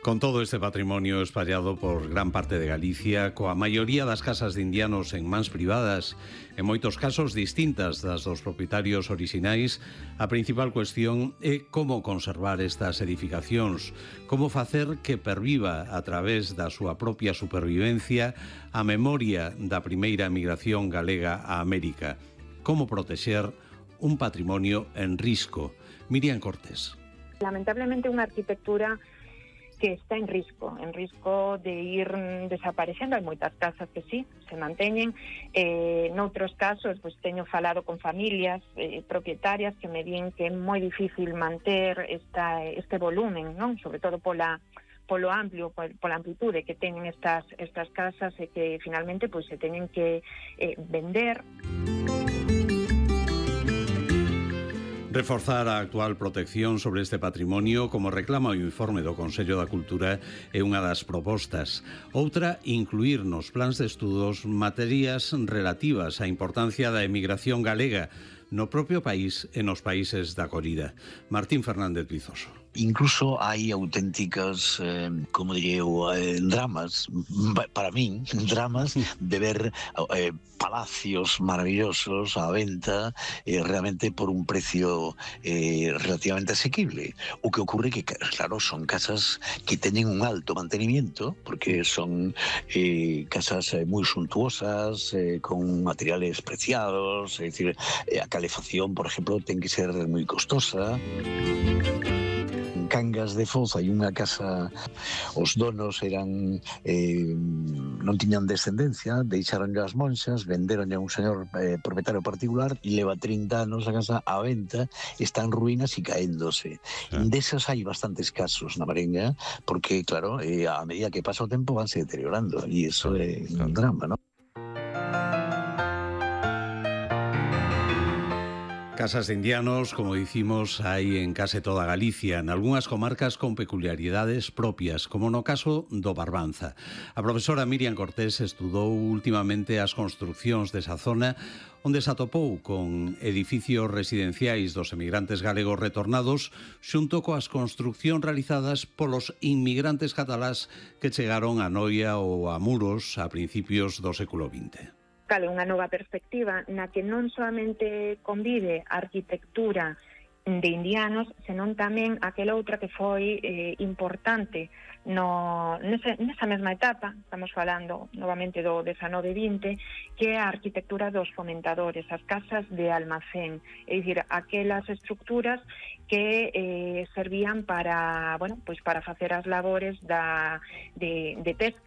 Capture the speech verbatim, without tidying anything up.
Con todo este patrimonio espallado por gran parte de Galicia, coa maioría das casas de indianos en mans privadas, en moitos casos distintas das dos propietarios orixinais, a principal cuestión é como conservar estas edificacións, como facer que perviva a través da súa propia supervivencia a memoria da primeira migración galega a América, como protexer un patrimonio en risco. Miriam Cortés. Lamentablemente unha arquitectura que está en risco, en risco de ir desaparecendo. Hai moitas casas que sí, se manteñen. Eh, noutros casos, pues, teño falado con familias eh, propietarias que me din que é moi difícil manter esta, este volumen, non? Sobre todo pola polo amplio, pola amplitude que teñen estas estas casas e que finalmente pues, se teñen que eh, vender. Reforzar a actual protección sobre este patrimonio, como reclama o informe do Consello da Cultura, é unha das propostas. Outra, incluir nos plans de estudos materias relativas á importancia da emigración galega no propio país e nos países da acolida. Martín Fernández Vizoso. Incluso hai auténticas, eh, como diría eu, eh, dramas, para min, dramas de ver eh, palacios maravillosos á venta eh, realmente por un precio eh, relativamente asequible. O que ocurre que, claro, son casas que teñen un alto mantenimiento, porque son eh, casas eh, moi suntuosas, eh, con materiales preciados, é dicir, eh, a calefacción, por exemplo, ten que ser moi costosa. Cangas de Foz hai unha casa, os donos eran eh, non tiñan descendencia, deixaron as monxas, venderon a un señor eh, propietario particular e leva trinta anos a casa á venta, está en ruínas e caéndose. Sí. Desas hai bastantes casos na Marenga, porque claro, eh, a medida que pasa o tempo vanse deteriorando e iso é un drama, non? Casas de indianos, como dicimos, hai en case toda Galicia, en algunhas comarcas con peculiaridades propias, como no caso do Barbanza. A profesora Miriam Cortés estudou últimamente as construcións desa zona, onde se atopou con edificios residenciais dos emigrantes galegos retornados, xunto coas construcións realizadas polos inmigrantes catalás que chegaron a Noia ou a Muros a principios do século vinte. Cale, unha nova perspectiva na que non solamente convive a arquitectura de indianos, senón tamén aquela outra que foi eh, importante no, nese, nesa mesma etapa, estamos falando novamente do dezanove vinte, que é a arquitectura dos fomentadores, as casas de almacén, é dicir, aquelas estructuras que eh, servían para, bueno, pois para facer as labores da, de, de pesca,